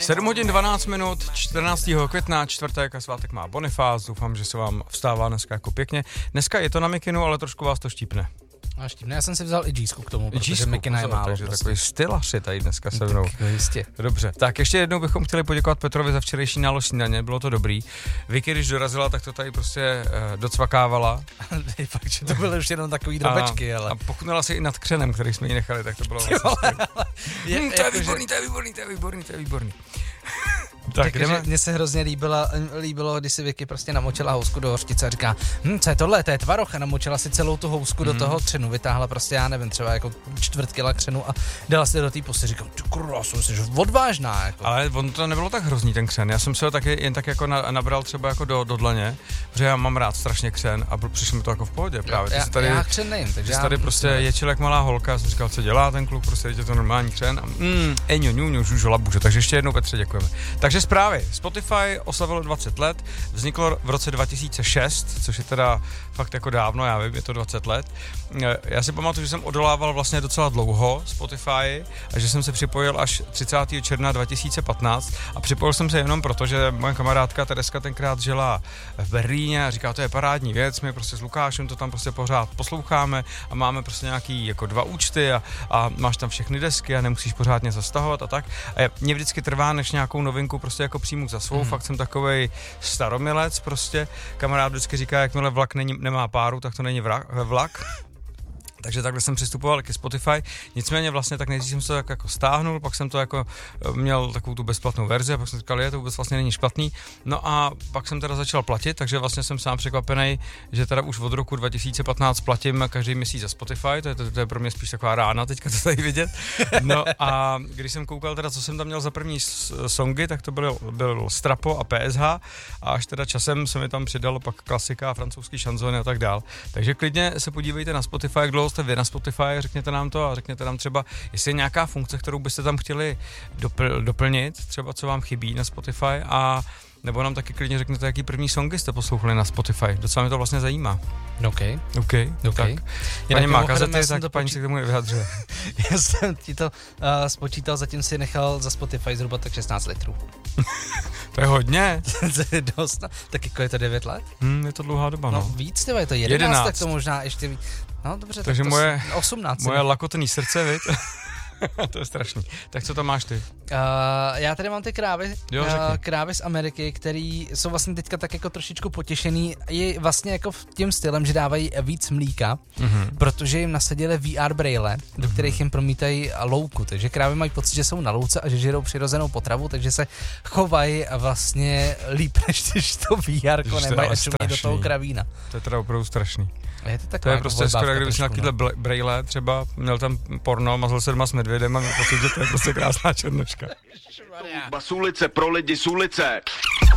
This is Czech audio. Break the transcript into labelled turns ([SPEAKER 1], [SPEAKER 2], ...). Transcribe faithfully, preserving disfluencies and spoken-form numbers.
[SPEAKER 1] sedm hodin dvanáct minut, čtrnáctého května, čtvrtek a svátek má Bonifác. Doufám, že se vám vstává dneska jako pěkně. Dneska je to na mikinu, ale trošku vás to štípne.
[SPEAKER 2] A štípne, já jsem si vzal i džísku k tomu, protože
[SPEAKER 1] Džísku,
[SPEAKER 2] mikina je málo.
[SPEAKER 1] Takže
[SPEAKER 2] prostě.
[SPEAKER 1] takový stylaři tady dneska se mnou.
[SPEAKER 2] Tak, jistě.
[SPEAKER 1] Dobře, tak ještě jednou bychom chtěli poděkovat Petrovi za včerejší nálož snídaně, bylo to dobrý. Vicky, když dorazila, tak to tady prostě uh, docvakávala.
[SPEAKER 2] Fakt, že to byly už jenom takový drobečky,
[SPEAKER 1] a,
[SPEAKER 2] ale...
[SPEAKER 1] A pochutnala si i nad křenem, který jsme jí nechali, tak to bylo vlastně je, hm, to je výborný, to je výborný, to je výborný, to je výborný.
[SPEAKER 2] Tak, takže mně se hrozně líbilo, líbilo, když si Vicky prostě namočila housku do hořčice a říká, hm, co je tohle, to je tvaroh, a namočila si celou tu housku mm. do toho křenu, vytáhla prostě, já nevím, třeba jako čtvrt kila křenu a dala si do té pusy, říkám, ty kurva, jsem si odvážná, jako.
[SPEAKER 1] Ale on to nebylo tak hrozný ten křen, já jsem si ho taky jen tak jako na, nabral třeba jako do, do dlaně, protože já mám rád strašně křen a přišlo mi to jako v pohodě právě.
[SPEAKER 2] Já,
[SPEAKER 1] tady,
[SPEAKER 2] já křen nejím, takže
[SPEAKER 1] já tady prostě ječil jak malá holka, já jsem říkal, co dělá ten kluk, prostě je to normální křen a mm, eňo, ňuňu, žužo, labuže, takže ještě jednou Petře děkujeme. Takže zprávy, Spotify oslavilo dvacet let, vzniklo v roce dva tisíce šest, což je teda fakt jako dávno, já vím, je to dvacet let. Já si pamatuju, že jsem odolával vlastně docela dlouho Spotify a že jsem se připojil až třicátého června dva tisíce patnáct a připojil jsem se jenom proto, že moje kamarádka Tereska tenkrát žila v Berlíně a říká, to je parádní věc, my prostě s Lukášem to tam prostě pořád posloucháme a máme prostě nějaký jako dva účty a, a máš tam všechny desky a nemusíš pořád něco stahovat a tak. A mě vždycky trvá, než nějakou novinku prostě jako přijmu za svou, mm. fakt jsem takovej staromilec prostě. Kamarád vždycky říká, jakmile vlak není, nemá páru, tak to není vrak, vlak. Takže takhle jsem přistupoval ke Spotify, nicméně vlastně tak nejdřív jsem se to tak jako stáhnul, pak jsem to jako měl takovou tu bezplatnou verzi a pak jsem říkal, je, to vůbec vlastně není špatný. No a pak jsem teda začal platit, takže vlastně jsem sám překvapený, že teda už od roku dva tisíce patnáct platím každý měsíc za Spotify, to je, to, to je pro mě spíš taková rána teďka to tady vidět. No a když jsem koukal teda, co jsem tam měl za první songy, tak to byl, byl Strapo a P S H a až teda časem se mi tam přidalo pak klasika a francouzský šanzony a tak dál. Takže klidně se podívejte na Spotify, jak dlouho jste vy na Spotify, řekněte nám to a řekněte nám třeba, jestli je nějaká funkce, kterou byste tam chtěli dopl- doplnit, třeba co vám chybí na Spotify a nebo nám taky klidně řekněte, jaký první songy jste poslouchali na Spotify. Docela mě to vlastně zajímá.
[SPEAKER 2] OK.
[SPEAKER 1] OK,
[SPEAKER 2] okay.
[SPEAKER 1] tak. Paní má kazety, tak paní se k tomu nevyjadřuje.
[SPEAKER 2] Já jsem ti to uh, spočítal, zatím si nechal za Spotify zhruba tak šestnáct litrů.
[SPEAKER 1] To je hodně.
[SPEAKER 2] To je dost, no. Tak jako je to devět let?
[SPEAKER 1] Hmm, je to dlouhá doba, no.
[SPEAKER 2] No víc, tyba, je to jedenáct, jedenáct, tak to možná ještě víc. No dobře,
[SPEAKER 1] takže
[SPEAKER 2] tak to
[SPEAKER 1] moje,
[SPEAKER 2] osmnáct.
[SPEAKER 1] Moje lakotný srdce, viď? To je strašný. Tak co tam máš ty?
[SPEAKER 2] Uh, já tady mám ty krávy,
[SPEAKER 1] jo,
[SPEAKER 2] uh, krávy z Ameriky, který jsou vlastně teďka tak jako trošičku potěšený, je vlastně jako tím stylem, že dávají víc mlíka, mm-hmm. protože jim nasadili V R brejle, do kterých jim promítají louku, takže krávy mají pocit, že jsou na louce a že žerou přirozenou potravu, takže se chovají vlastně líp, než když to V R nemají a čumí do toho kravína.
[SPEAKER 1] To je teda opravdu strašný.
[SPEAKER 2] Je to,
[SPEAKER 1] to je prostě skoro, kdybys měl takovýhle brejle, třeba měl tam porno, mazal se doma s medvědem a měl pocit, že to je prostě krásná černoška.
[SPEAKER 3] Z ulice pro lidi z ulice.